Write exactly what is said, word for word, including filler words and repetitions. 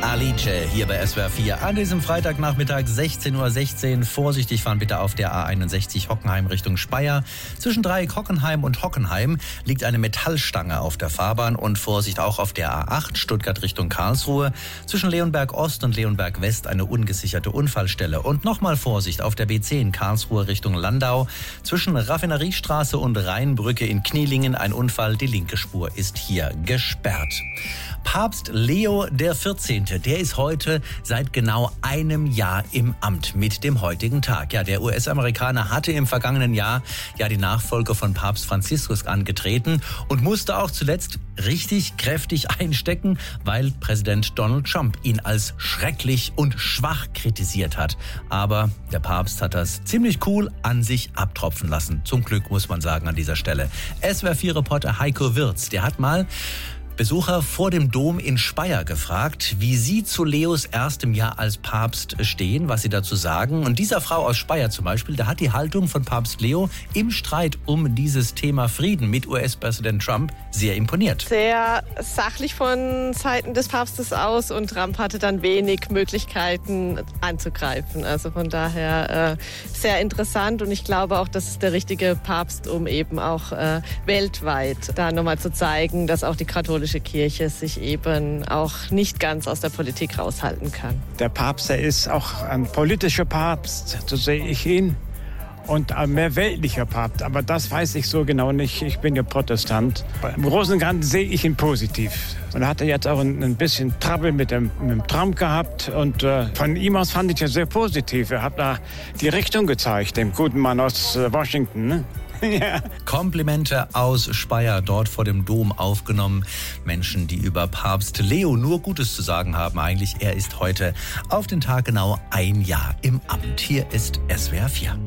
Alice hier bei S W R vier an diesem Freitagnachmittag sechzehn Uhr sechzehn. Vorsichtig fahren bitte auf der A einundsechzig Hockenheim Richtung Speyer. Zwischen Dreieck Hockenheim und Hockenheim liegt eine Metallstange auf der Fahrbahn und Vorsicht auch auf der A acht Stuttgart Richtung Karlsruhe. Zwischen Leonberg Ost und Leonberg West eine ungesicherte Unfallstelle. Und nochmal Vorsicht auf der B zehn Karlsruhe Richtung Landau. Zwischen Raffineriestraße und Rheinbrücke in Knielingen ein Unfall. Die linke Spur ist hier gesperrt. Papst Leo der vierzehnte. Der ist heute seit genau einem Jahr im Amt mit dem heutigen Tag. Ja, der U S-Amerikaner hatte im vergangenen Jahr ja die Nachfolge von Papst Franziskus angetreten und musste auch zuletzt richtig kräftig einstecken, weil Präsident Donald Trump ihn als schrecklich und schwach kritisiert hat. Aber der Papst hat das ziemlich cool an sich abtropfen lassen. Zum Glück, muss man sagen, an dieser Stelle. S W R vier Reporter Heiko Wirz, der hat mal Besucher vor dem Dom in Speyer gefragt, wie sie zu Leos erstem Jahr als Papst stehen, was sie dazu sagen. Und dieser Frau aus Speyer zum Beispiel, da hat die Haltung von Papst Leo im Streit um dieses Thema Frieden mit U S-Präsident Trump sehr imponiert. Sehr sachlich von Seiten des Papstes aus und Trump hatte dann wenig Möglichkeiten anzugreifen. Also von daher äh, sehr interessant und ich glaube auch, das ist der richtige Papst, um eben auch äh, weltweit da nochmal zu zeigen, dass auch die katholische Kirche sich eben auch nicht ganz aus der Politik raushalten kann. Der Papst, der ist auch ein politischer Papst, so sehe ich ihn, und ein mehr weltlicher Papst. Aber das weiß ich so genau nicht. Ich bin ja Protestant. Im Großen und Ganzen sehe ich ihn positiv. Und er hatte jetzt auch ein, ein bisschen Trouble mit dem, mit dem Trump gehabt. Und äh, von ihm aus fand ich ja sehr positiv. Er hat da die Richtung gezeigt, dem guten Mann aus äh, Washington, ne? Ja. Komplimente aus Speyer, dort vor dem Dom aufgenommen. Menschen, die über Papst Leo nur Gutes zu sagen haben. Eigentlich, er ist heute auf den Tag genau ein Jahr im Amt. Hier ist S W R vier.